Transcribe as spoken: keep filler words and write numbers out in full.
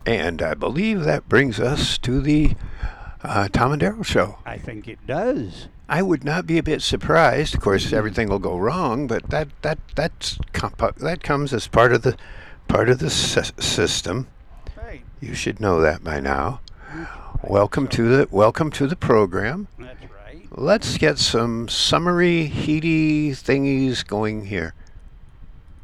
And I believe that brings us to the uh, Tom and Daryl show. I think it does. I would not be a bit surprised. Of course, Mhm. everything will go wrong, but that that that's comp- that comes as part of the part of the sy- system. Right. You should know that by now. I Welcome think so. to the welcome to the program. That's right. Let's get some summery, heaty thingies going here.